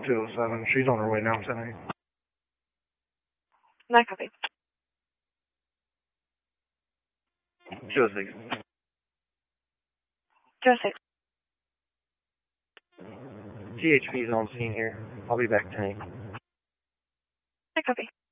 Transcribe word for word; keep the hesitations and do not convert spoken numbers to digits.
two oh seven. She's on her way now tonight. Not copy. two oh six. two oh six. T H P is on scene here. I'll be back tonight. Not copy.